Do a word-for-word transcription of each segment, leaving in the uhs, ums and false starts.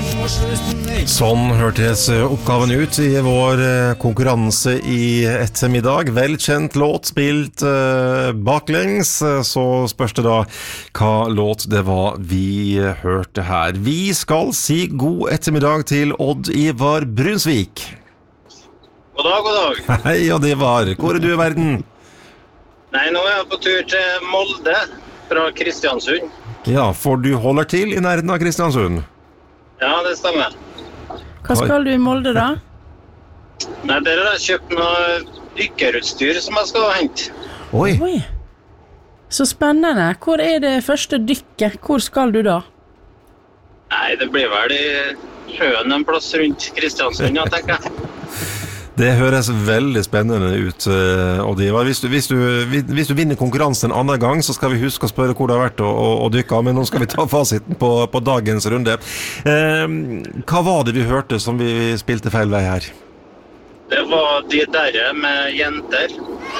Sånn hørtes oppgaven ut i vår konkurranse i ettermiddag. Velkjent låt spilt uh, baklengs. Så spørs det da hva låt det var vi hørte her. Vi skal si god ettermiddag til Odd Ivar Brunsvik. God dag, god dag. Hei, Odd Ivar. Hvor er du i verden? Nei, nå er jeg på tur til Molde fra Kristiansund. Ja, for du holder til i nærheten av Kristiansund. Ja, det stemmer. Hva skal du i Molde da? Nei, der har jeg kjøpt noe dykkerutstyr som jeg skal hente. Oi. Oi, så spennende. Hvor er det første dykket? Hvor skal du da? Nei, det blir vel i sjøen en plass rundt Kristiansund, ja, tenker jeg. Det høres veldig spennende ut, Odd Ivar. Hvis du, hvis, du, hvis du vinner konkurransen en annen gang, så skal vi huske å spørre hvor det har vært å, å, å dykke av, men nå skal vi ta fasiten på, på dagens runde. Eh, hva var det vi hørte som vi spilte feil vei her? Det var de derre med jenter.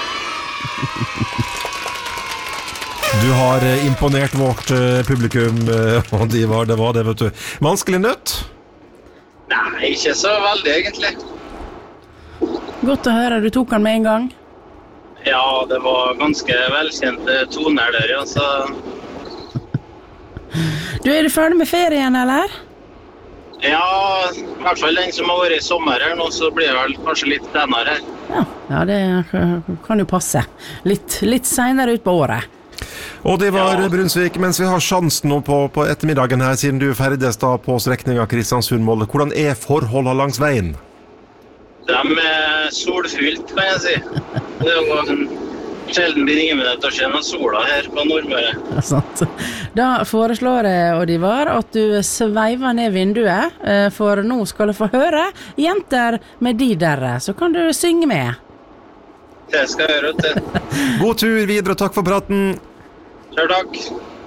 Du har imponert vårt publikum, Odd Ivar, det var det, vet du. Vanskelig nøtt? Nei, ikke så veldig egentlig. Godt å høre, du tok den med en gang. Ja, det var ganske velkjente toner der, ja, så... Du, er du ferdig med ferien, eller? Ja, i hvert fall den som har vært i sommer her nå, så blir det vel kanskje litt dennere her. Ja, ja, det kan jo passe. Litt, litt senere ut på året. Og det var Ja. Brunsvik, mens vi har sjansen nå på, på ettermiddagen her, siden du ferdes da på strekningen Kristiansund-Molde. Hvordan er forholdene langs veien? De er solfylt, kan jeg si. Det var en sjelden begivenhet å se noe sola her på Nordmøre. Ja, sant. Da foreslår jeg, Odd Ivar, at du sveiver ned vinduet, eh, for nå skal du få høre jenter med de derre, så kan du synge med. Det skal jeg gjøre, vet du. God tur videre, og takk for praten. Kjør takk.